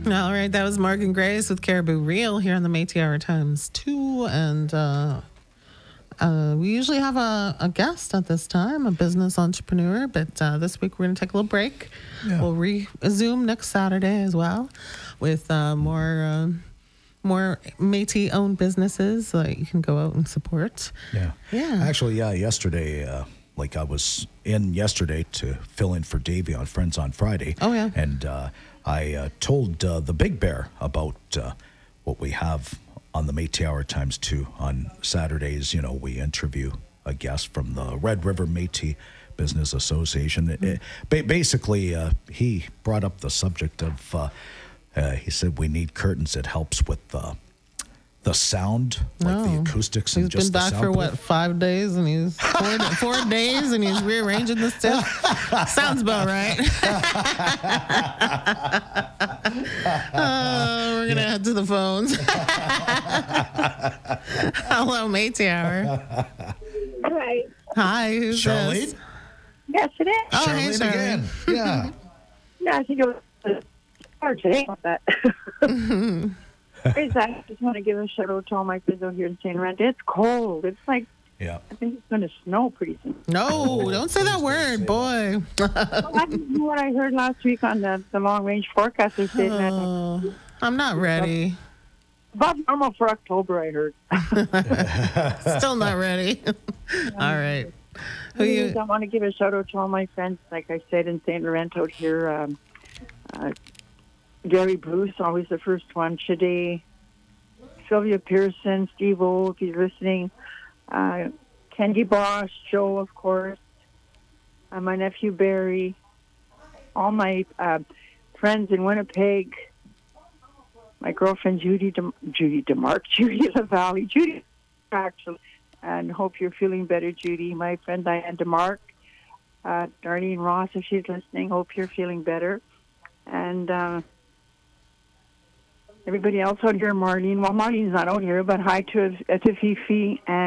All right, that was Morgan Grace with Caribou Reel here on the Métis Hour Times 2. And we usually have a guest at this time, a business entrepreneur. But this week we're going to take a little break. Yeah. We'll resume next Saturday as well with more Métis-owned businesses that you can go out and support. Yeah. Yeah. Actually, yesterday, I was in yesterday to fill in for Davey on Friends on Friday. Oh, yeah. And I told the Big Bear about what we have on the Métis Hour Times 2 on Saturdays. You know, we interview a guest from the Red River Métis Business Association. Basically, he brought up the subject of, he said we need curtains. It helps with the sound, like the acoustics, and He's just been the back sound. for what, 5 days, and he's 4 days, and he's rearranging the stuff. Sounds about right. We're gonna head to the phones. Hello, Métis Hour. Hi. Hi, who's Charlene? this? Yes, it is. Oh, hey, Charlene Charlene. again. Yeah. Yeah, I think it was hard today about that. I just want to give a shout out to all my friends out here in St. Laurent. It's cold. It's like, Yeah. I think it's going to snow pretty soon. No, don't say that word, boy. Well, I don't know what I heard last week on the long-range forecast. They're saying that Oh, I'm not ready. above normal for October, I heard. Still not ready. All right. Who Anyways, you? I want to give a shout out to all my friends, like I said, in St. Laurent out here. Gary Bruce, always the first one. Shade, Sylvia Pearson, Steve O, if he's listening. Kendi Bosch, Joe, of course. My nephew Barry. All my friends in Winnipeg. My girlfriend Judy DeMarc, Judy LaValle, Judy actually. And hope you're feeling better, Judy. My friend Diane DeMarc. Darlene Ross, if she's listening, hope you're feeling better. And everybody else out here, Marlene. Well, Marlene's not out here, but hi to Fifi and